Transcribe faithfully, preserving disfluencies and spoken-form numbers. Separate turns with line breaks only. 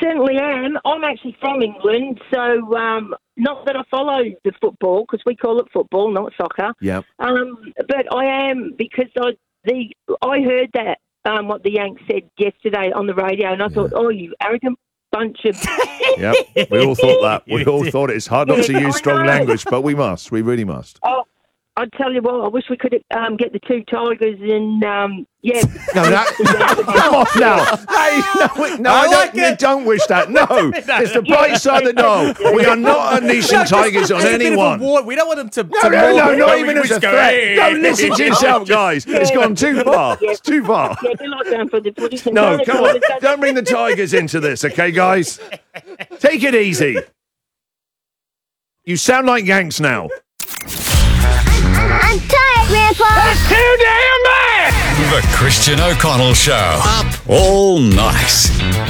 certainly am. I'm actually from England, so um, not that I follow the football, because we call it football, not soccer.
Yeah.
Um, but I am, because I the I heard that um, what the Yanks said yesterday on the radio, and I yeah. thought, oh, you arrogant bunch of...
Yep, we all thought that. We all thought it. It's hard not to use strong language, but we must. We really must.
Oh, I tell you what, I wish we could um, get the two Tigers and, um, yeah.
No, that, come off now. Hey, no, we, no I, I like don't, don't wish that. No, it's the bright side of the no. We are not unleashing no, tigers on anyone.
We don't want them to...
No,
to
no, no, not even as a
go,
threat.
hey.
Don't listen to yourself, guys. Yeah. It's gone too far. Yeah. It's too far.
Yeah, they're not going for the footy.
No, come on. Don't bring the tigers into this, okay, guys? Take it easy. You sound like Yanks now.
I'm tired, Grandpa.
That's too damn bad!
The Christian O'Connell Show. Up all night.